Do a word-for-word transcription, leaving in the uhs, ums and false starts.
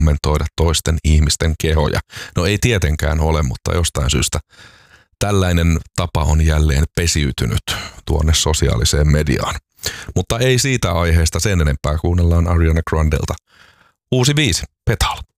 kommentoida toisten ihmisten kehoja. No ei tietenkään ole, mutta jostain syystä tällainen tapa on jälleen pesiytynyt tuonne sosiaaliseen mediaan. Mutta ei siitä aiheesta sen enempää, kuunnellaan Ariana Grandelta uusi biisi, Petal.